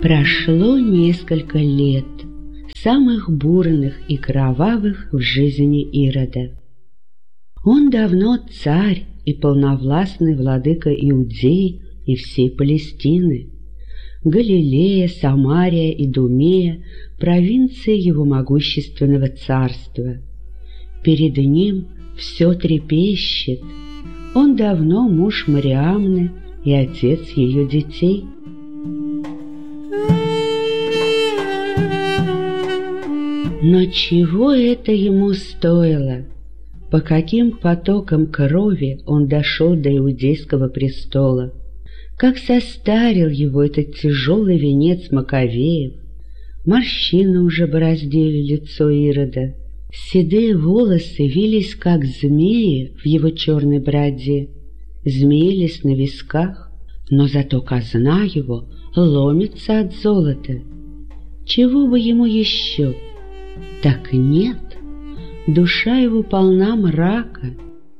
Прошло несколько лет, самых бурных и кровавых в жизни Ирода. Он давно царь и полновластный владыка Иудеи и всей Палестины. Галилея, Самария, Идумея – провинции его могущественного царства. Перед ним все трепещет. Он давно муж Мариамны и отец ее детей. Но чего это ему стоило? По каким потокам крови он дошел до иудейского престола? Как состарил его этот тяжелый венец Маковеев? Морщины уже бороздили лицо Ирода. Седые волосы вились, как змеи в его черной бороде, змеились на висках, но зато казна его ломится от золота. Чего бы ему еще? Так нет, душа его полна мрака.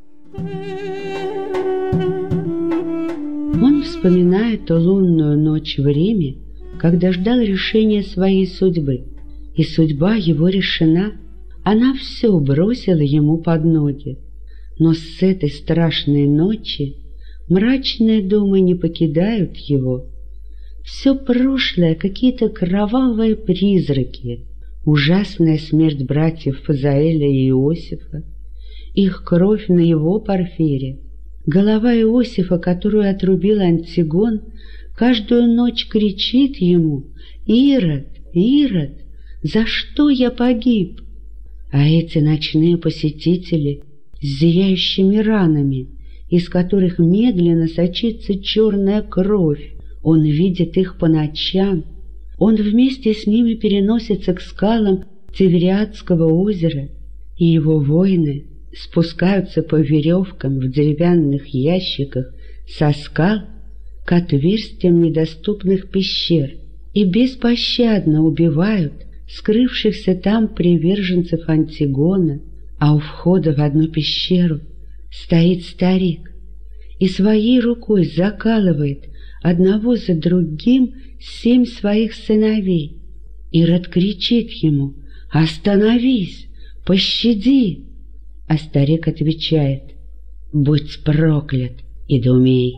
Он вспоминает ту лунную ночь в Риме, когда ждал решения своей судьбы, и судьба его решена. Она все бросила ему под ноги. Но с этой страшной ночи мрачные думы не покидают его. Все прошлое — какие-то кровавые призраки, ужасная смерть братьев Фазаэля и Иосифа, их кровь на его Порфире, голова Иосифа, которую отрубил Антигон, каждую ночь кричит ему: «Ирод, Ирод, за что я погиб?» А эти ночные посетители с зияющими ранами, из которых медленно сочится черная кровь, он видит их по ночам. Он вместе с ними переносится к скалам Тивериадского озера, и его воины спускаются по веревкам в деревянных ящиках со скал к отверстиям недоступных пещер и беспощадно убивают скрывшихся там приверженцев Антигона. А у входа в одну пещеру стоит старик и своей рукой закалывает одного за другим 7 своих сыновей. Ирод кричит ему: «Остановись! Пощади!» А старик отвечает: «Будь проклят, Идумей!»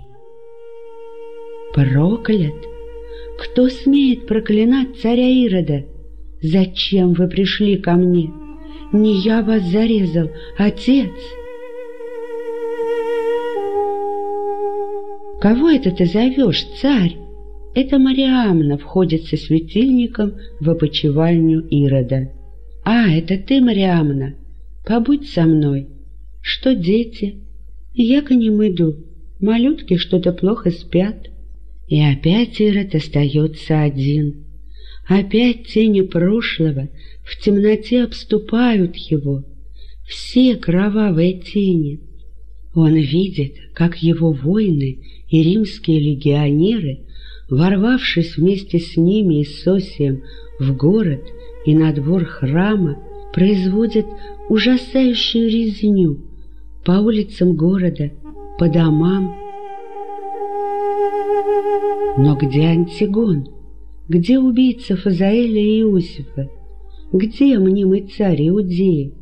Проклят? Кто смеет проклинать царя Ирода? Зачем вы пришли ко мне? Не я вас зарезал, отец. Кого это ты зовешь, царь? Это Мариамна входит со светильником в опочивальню Ирода. А, это ты, Мариамна? Побудь со мной. Что дети? Я к ним иду. Малютки что-то плохо спят. И опять Ирод остается один. Опять тени прошлого в темноте обступают его. Все кровавые тени. Он видит, как его воины и римские легионеры, ворвавшись вместе с ними и Сосием в город и на двор храма, производят ужасающую резню по улицам города, по домам. Но где Антигон? Где убийца Фазаэля и Иосифа? Где мнимый царь Иудеи?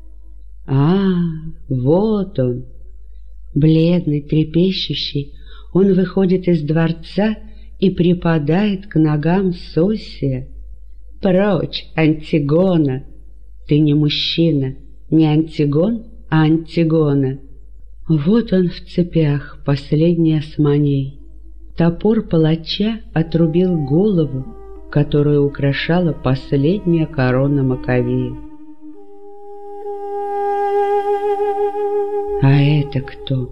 Вот он! Бледный, трепещущий, он выходит из дворца и припадает к ногам Сосия. «Прочь, Антигона! Ты не мужчина, не Антигон, а Антигона!» Вот он в цепях, последний османей. Топор палача отрубил голову, которую украшала последняя корона Маковеев. А это кто?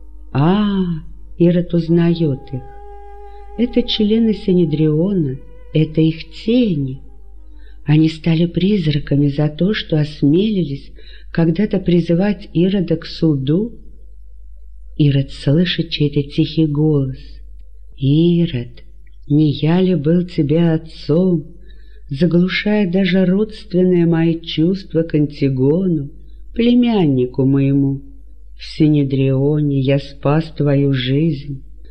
Ирод узнает их. Это члены Синедриона, это их тени. Они стали призраками за то, что осмелились когда-то призывать Ирода к суду. Ирод слышит чей-то тихий голос: «Ирод, не я ли был тебе отцом, заглушая даже родственные мои чувства к Антигону, племяннику моему? В Синедрионе я спас твою жизнь,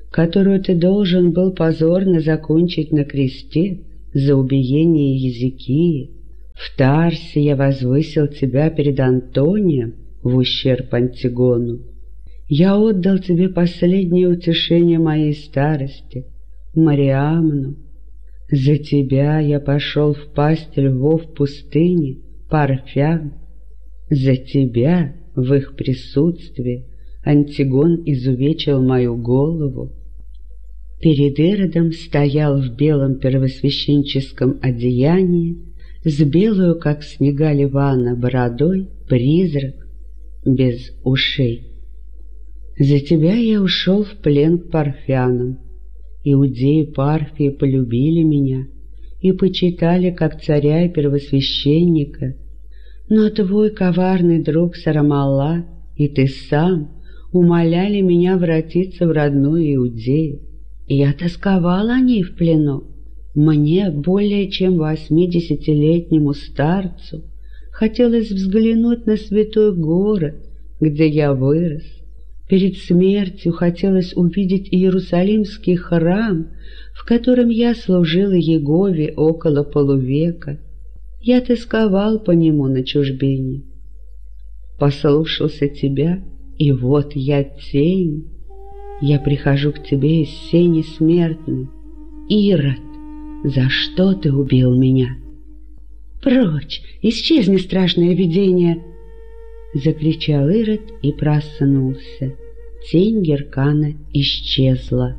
которую ты должен был позорно закончить на кресте за убиение Езекии. В Тарсе я возвысил тебя перед Антонием в ущерб Антигону. Я отдал тебе последнее утешение моей старости, Мариамну. За тебя я пошел в пасть львов в пустыне, Парфян. За тебя в их присутствии Антигон изувечил мою голову. Перед Иродом стоял в белом первосвященческом одеянии с белую, как снега Ливана, бородой призрак без ушей. За тебя я ушел в плен к парфянам. Иудеи Парфии полюбили меня и почитали как царя и первосвященника, но твой коварный друг Сарамалла и ты сам умоляли меня вратиться в родную Иудею. Я тосковал о ней в плену. Мне, более чем 80-летнему старцу, хотелось взглянуть на святой город, где я вырос. Перед смертью хотелось увидеть Иерусалимский храм, в котором я служил Иегове около полувека. Я тосковал по нему на чужбине. Послушался тебя, и вот я тень. Я прихожу к тебе из сени смертной. Ирод, за что ты убил меня? Прочь, исчезни, страшное видение! Закричал Ирод и проснулся. Тень Геркана исчезла.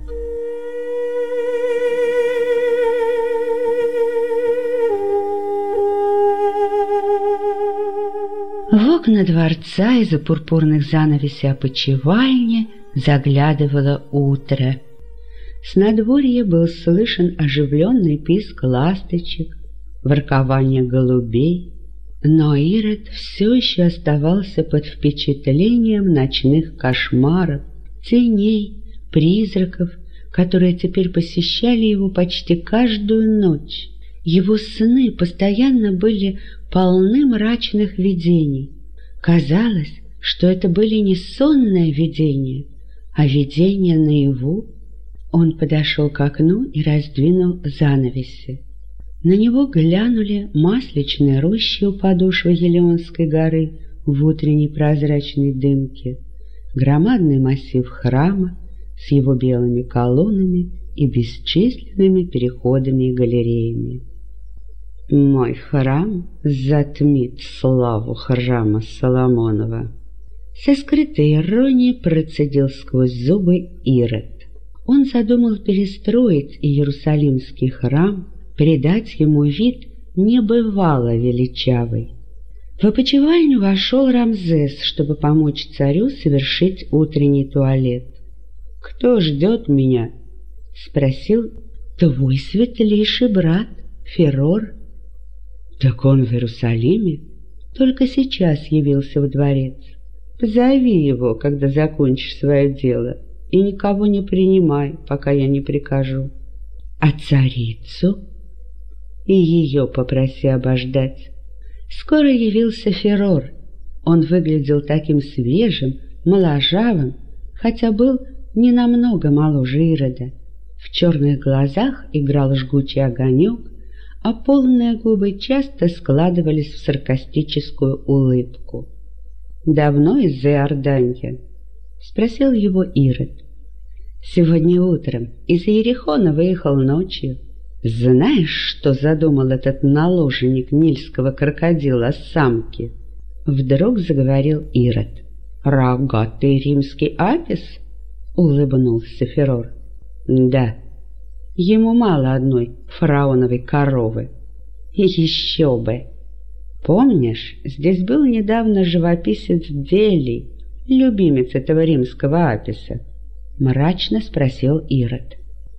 В окна дворца из-за пурпурных занавесей опочивальни заглядывало утро. С надворья был слышен оживленный писк ласточек, воркование голубей, но Ирод все еще оставался под впечатлением ночных кошмаров, теней, призраков, которые теперь посещали его почти каждую ночь. Его сны постоянно были полны мрачных видений. Казалось, что это были не сонные видения, а видения наяву. Он подошел к окну и раздвинул занавеси. На него глянули масличные рощи у подошвы Елеонской горы в утренней прозрачной дымке, громадный массив храма с его белыми колоннами и бесчисленными переходами и галереями. «Мой храм затмит славу храма Соломонова», — со скрытой иронией процедил сквозь зубы Ирод. Он задумал перестроить Иерусалимский храм, придать ему вид небывало величавый. В опочивальню вошел Рамзес, чтобы помочь царю совершить утренний туалет. «Кто ждет меня?» — спросил. «Твой светлейший брат, Ферор». «Так он в Иерусалиме? Только сейчас явился во дворец. Позови его, когда закончишь свое дело, и никого не принимай, пока я не прикажу. А царицу?» «И ее попроси обождать». Скоро явился Ферор. Он выглядел таким свежим, моложавым, хотя был не намного моложе Ирода. В черных глазах играл жгучий огонек, а полные губы часто складывались в саркастическую улыбку. «Давно из-за Иорданья?» — спросил его Ирод. «Сегодня утром из Иерихона выехал ночью. Знаешь, что задумал этот наложенник нильского крокодила о самке?» Вдруг заговорил Ирод. «Рогатый римский Апис?» — улыбнулся Ферор. «Да, ему мало одной фараоновой коровы. И еще бы! Помнишь, здесь был недавно живописец Делий, любимец этого римского Аписа?» — мрачно спросил Ирод.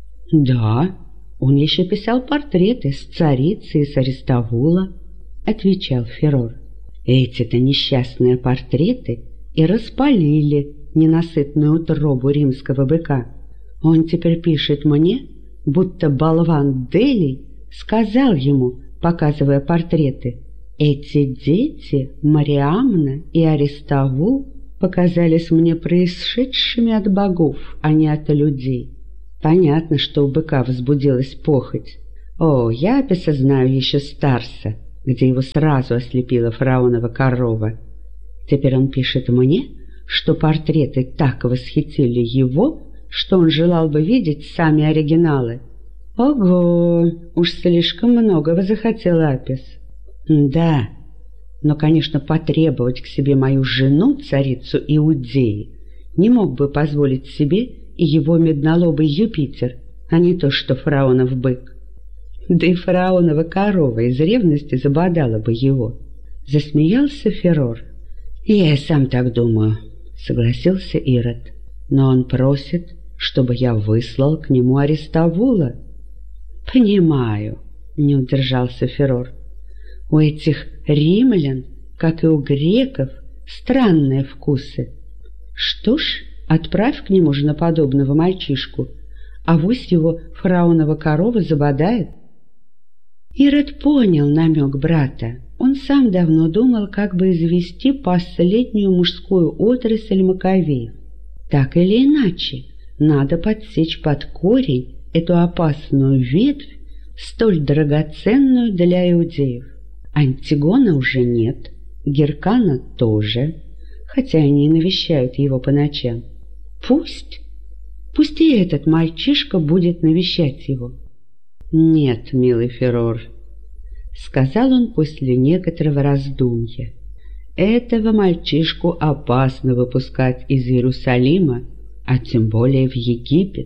«Да, он еще писал портреты с царицы и с Аристовула», — отвечал Ферор. «Эти-то несчастные портреты и распалили ненасытную утробу римского быка. Он теперь пишет мне, будто болван Делий сказал ему, показывая портреты: «Эти дети, Мариамна и Аристовул, показались мне происшедшими от богов, а не от людей». Понятно, что у быка возбудилась похоть. О, я Аписа знаю еще с Тарса, где его сразу ослепила фараонова корова. Теперь он пишет мне, что портреты так восхитили его, что он желал бы видеть сами оригиналы. Ого, уж слишком многого захотел Апис. Да, но, конечно, потребовать к себе мою жену, царицу Иудеи, не мог бы позволить себе и его меднолобый Юпитер, а не то что фараонов бык. Да и фараонова корова из ревности забодала бы его. Засмеялся Ферор. «Я и сам так думаю», — согласился Ирод. «Но он просит, чтобы я выслал к нему Аристовула». «Понимаю», — не удержался Ферор. «У этих римлян, как и у греков, странные вкусы. Что ж, отправь к нему женоподобного мальчишку, авось его фараонова корова забодает». Ирод понял намек брата. Он сам давно думал, как бы извести последнюю мужскую отрасль Маковеев. Так или иначе, надо подсечь под корень эту опасную ветвь, столь драгоценную для иудеев. Антигона уже нет, Геркана тоже, хотя они и навещают его по ночам. Пусть и этот мальчишка будет навещать его. «Нет, милый Ферор», — сказал он после некоторого раздумья, — «этого мальчишку опасно выпускать из Иерусалима, а тем более в Египет.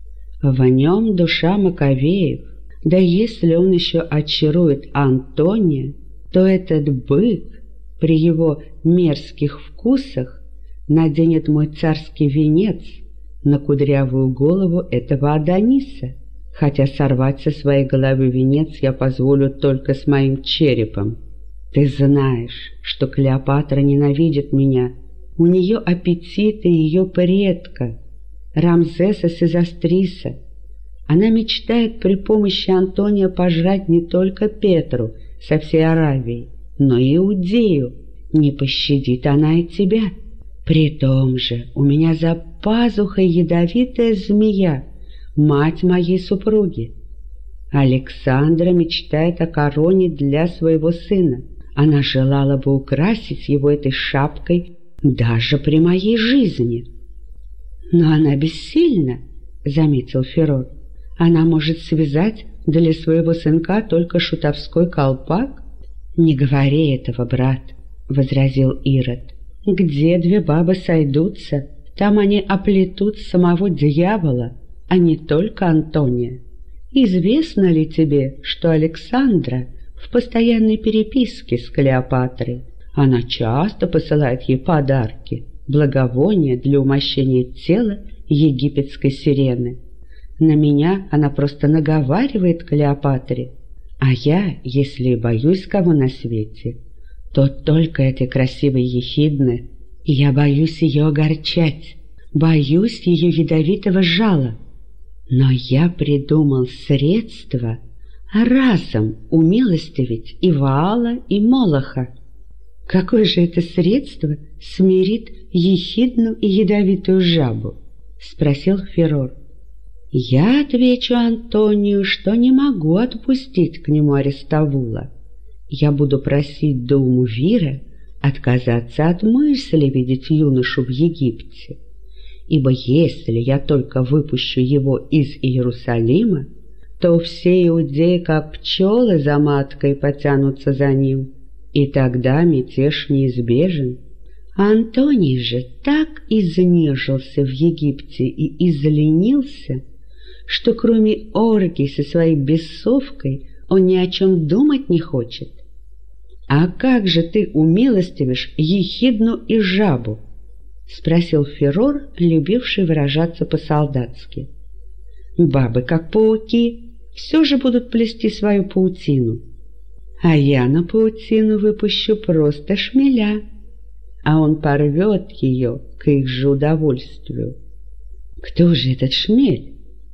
В нем душа Маковеев, да если он еще очарует Антония, то этот бык при его мерзких вкусах наденет мой царский венец на кудрявую голову этого Адониса, хотя сорвать со своей головы венец я позволю только с моим черепом. Ты знаешь, что Клеопатра ненавидит меня. У нее аппетиты ее предка, Рамзеса Сезастриса. Она мечтает при помощи Антония пожрать не только Петру со всей Аравией, но и Иудею. Не пощадит она и тебя. При том же у меня за пазухой ядовитая змея, мать моей супруги. Александра мечтает о короне для своего сына. Она желала бы украсить его этой шапкой даже при моей жизни. Но она бессильна, заметил Ферор. Она может связать для своего сынка только шутовской колпак. Не говори этого, брат, возразил Ирод. Где две бабы сойдутся, там они оплетут самого дьявола, а не только Антония. Известно ли тебе, что Александра в постоянной переписке с Клеопатрой? Она часто посылает ей подарки, благовония для умощения тела египетской сирены. На меня она просто наговаривает Клеопатре, а я, если и боюсь кого на свете, то только этой красивой Ехидны. Я боюсь ее огорчать, боюсь ее ядовитого жала. Но я придумал средство разом умилостивить и Ваала, и Молоха. Какое же это средство смирит ехидну и ядовитую жабу? Спросил Ферор. Я отвечу Антонию, что не могу отпустить к нему Аристовула. Я буду просить Даумвира отказаться от мысли видеть юношу в Египте, ибо если я только выпущу его из Иерусалима, то все иудеи, как пчелы за маткой, потянутся за ним, и тогда мятеж неизбежен. Антоний же так изнежился в Египте и изленился, что кроме оргий со своей бесовкой он ни о чем думать не хочет. «А как же ты умилостивишь ехидну и жабу?» — спросил Ферор, любивший выражаться по-солдатски. «Бабы, как пауки, все же будут плести свою паутину, а я на паутину выпущу просто шмеля, а он порвет ее к их же удовольствию». «Кто же этот шмель?»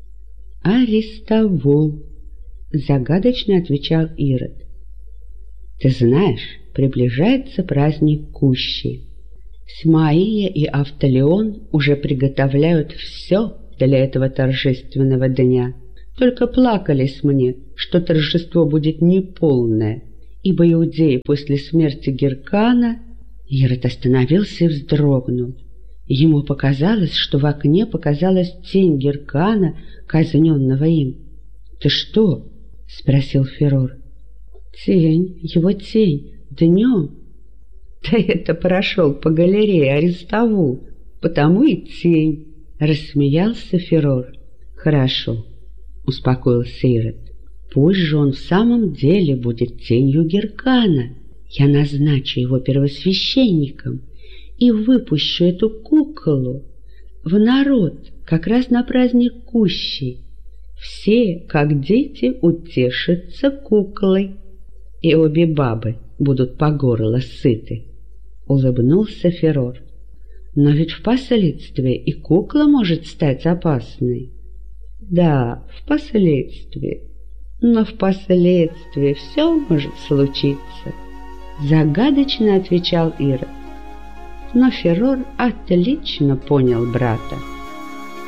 «Аристовул», — загадочно отвечал Ирод. «Ты знаешь, приближается праздник Кущи. Смаия и Автолеон уже приготовляют все для этого торжественного дня. Только плакались мне, что торжество будет неполное, ибо иудеи после смерти Геркана...» Ирод остановился и вздрогнул. Ему показалось, что в окне показалась тень Геркана, казненного им. «Ты что?» — спросил Ферор. «Тень, его тень, днем». «Да это прошел по галерее Аристовул, потому и тень», — рассмеялся Ферор. «Хорошо», — успокоился Ирод. «Пусть же он в самом деле будет тенью Геркана. Я назначу его первосвященником и выпущу эту куколу в народ как раз на праздник Кущей. Все, как дети, утешатся куклой, и обе бабы будут по горло сыты», — улыбнулся Ферор. «Но ведь впоследствии и кукла может стать опасной». «Да, впоследствии, но впоследствии все может случиться», — загадочно отвечал Ирод. Но Ферор отлично понял брата.